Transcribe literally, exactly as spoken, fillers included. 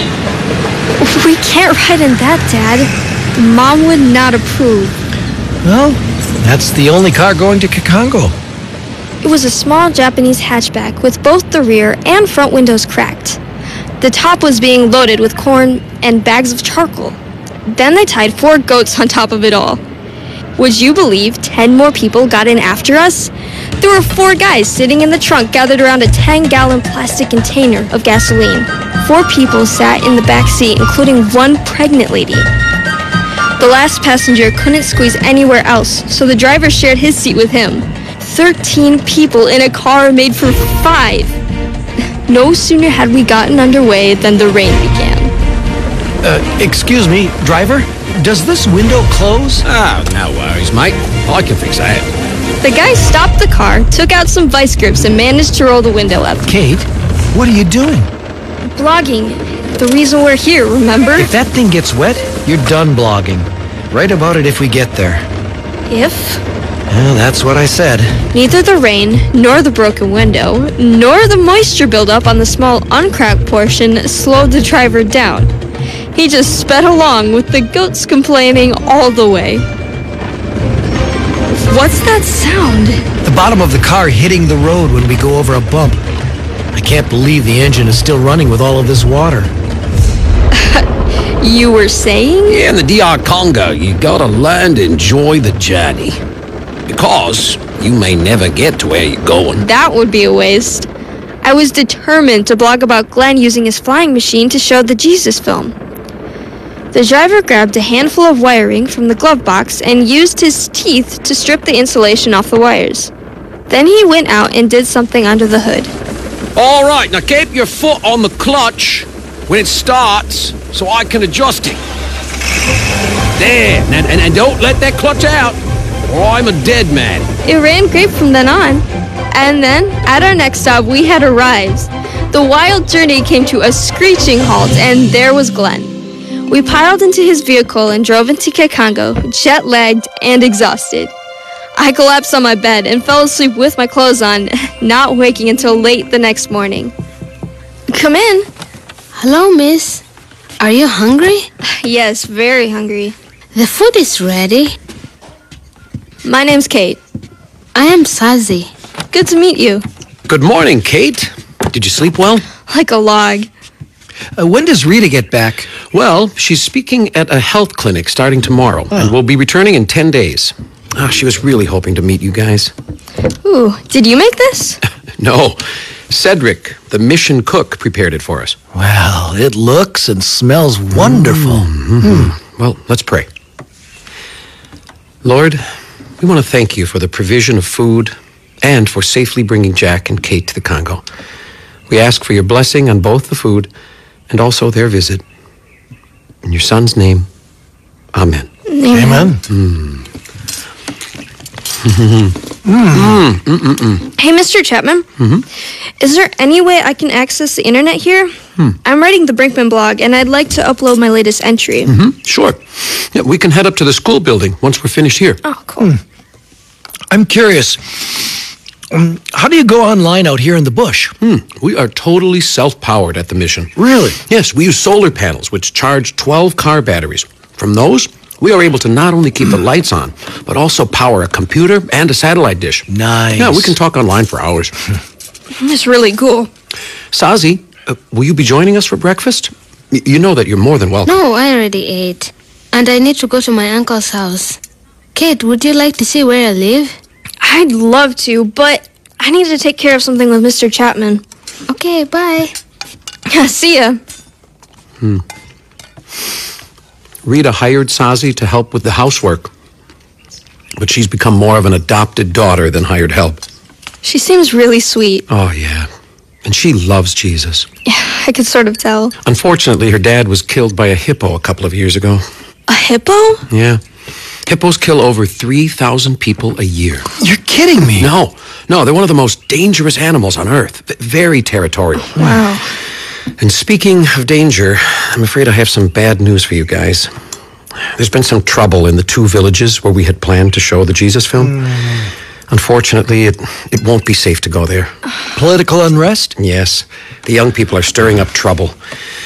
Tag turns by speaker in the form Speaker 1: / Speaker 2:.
Speaker 1: We can't ride in that, Dad. Mom would not approve.
Speaker 2: Well, that's the only car going to Kakongo.
Speaker 1: It was a small Japanese hatchback with both the rear and front windows cracked. The top was being loaded with corn and bags of charcoal. Then they tied four goats on top of it all. Would you believe ten more people got in after us? There were four guys sitting in the trunk gathered around a ten-gallon plastic container of gasoline. Four people sat in the back seat, including one pregnant lady. The last passenger couldn't squeeze anywhere else, so the driver shared his seat with him. Thirteen people in a car made for five. No sooner had we gotten underway than the rain began.
Speaker 2: Uh, excuse me, driver? Does this window close?
Speaker 3: Ah, no worries, mate. I can fix that.
Speaker 1: The guy stopped the car, took out some vice grips, and managed to roll the window up.
Speaker 2: Kate, what are you doing?
Speaker 1: Blogging. The reason we're here, remember?
Speaker 2: If that thing gets wet, you're done blogging. Write about it if we get there.
Speaker 1: If?
Speaker 2: Well, that's what I said.
Speaker 1: Neither the rain, nor the broken window, nor the moisture buildup on the small uncracked portion slowed the driver down. He just sped along with the goats complaining all the way. What's that sound?
Speaker 2: The bottom of the car hitting the road when we go over a bump. I can't believe the engine is still running with all of this water.
Speaker 1: You were saying?
Speaker 3: Yeah, in the D R Congo, you gotta learn to enjoy the journey. Because you may never get to where you're going.
Speaker 1: That would be a waste. I was determined to blog about Glenn using his flying machine to show the Jesus film. The driver grabbed a handful of wiring from the glove box and used his teeth to strip the insulation off the wires. Then he went out and did something under the hood.
Speaker 3: All right, now keep your foot on the clutch when it starts so I can adjust it. There, and, and, and don't let that clutch out or I'm a dead man.
Speaker 1: It ran great from then on. And then, at our next stop, we had arrived. The wild journey came to a screeching halt, and there was Glenn. We piled into his vehicle and drove into Kakongo, jet-lagged and exhausted. I collapsed on my bed and fell asleep with my clothes on, not waking until late the next morning. Come in.
Speaker 4: Hello, miss. Are you hungry?
Speaker 1: Yes, very hungry.
Speaker 4: The food is ready.
Speaker 1: My name's Kate.
Speaker 4: I am Sazi.
Speaker 1: Good to meet you.
Speaker 3: Good morning, Kate. Did you sleep well?
Speaker 1: Like a log.
Speaker 2: Uh, when does Rita get back?
Speaker 3: Well, she's speaking at a health clinic starting tomorrow,
Speaker 2: Oh.
Speaker 3: and will be returning in ten days. Ah, she was really hoping to meet you guys.
Speaker 1: Ooh, did you make this?
Speaker 3: No, Cedric, the mission cook, prepared it for us.
Speaker 2: Well, it looks and smells wonderful.
Speaker 3: Mm-hmm. Well, let's pray. Lord, we want to thank you for the provision of food and for safely bringing Jack and Kate to the Congo. We ask for your blessing on both the food and also their visit. In your son's name, amen.
Speaker 2: Amen.
Speaker 3: Mm.
Speaker 1: Mm. Mm. Hey, Mister Chapman.
Speaker 3: Mm-hmm.
Speaker 1: Is there any way I can access the internet here?
Speaker 3: Hmm.
Speaker 1: I'm writing the Brinkman blog, and I'd like to upload my latest entry.
Speaker 3: Mm-hmm. Sure. Yeah, we can head up to the school building once we're finished here.
Speaker 1: Oh, cool.
Speaker 2: Hmm. I'm curious. Um, how do you go online out here in the bush?
Speaker 3: Hmm. We are totally self-powered at the mission.
Speaker 2: Really?
Speaker 3: Yes, we use solar panels, which charge twelve car batteries. From those, we are able to not only keep the lights on, but also power a computer and a satellite dish.
Speaker 2: Nice.
Speaker 3: Yeah, we can talk online for hours.
Speaker 1: That's really cool.
Speaker 3: Sazi, uh, will you be joining us for breakfast? Y- you know that you're more than welcome.
Speaker 4: No, I already ate. And I need to go to my uncle's house. Kate, would you like to see where I live?
Speaker 1: I'd love to, but I need to take care of something with Mister Chapman.
Speaker 4: Okay, bye.
Speaker 1: See ya.
Speaker 3: Hmm. Rita hired Sazi to help with the housework, but she's become more of an adopted daughter than hired help.
Speaker 1: She seems really sweet.
Speaker 3: Oh, yeah. And she loves Jesus.
Speaker 1: Yeah, I could sort of tell.
Speaker 3: Unfortunately, her dad was killed by a hippo a couple of years ago.
Speaker 1: A hippo?
Speaker 3: Yeah. Hippos kill over three thousand people a year.
Speaker 2: You're kidding me.
Speaker 3: No, no, they're one of the most dangerous animals on Earth. V- Very territorial.
Speaker 1: Wow.
Speaker 3: And speaking of danger, I'm afraid I have some bad news for you guys. There's been some trouble in the two villages where we had planned to show the Jesus film. Mm. Unfortunately, it, it won't be safe to go there.
Speaker 2: Political unrest?
Speaker 3: Yes. The young people are stirring up trouble.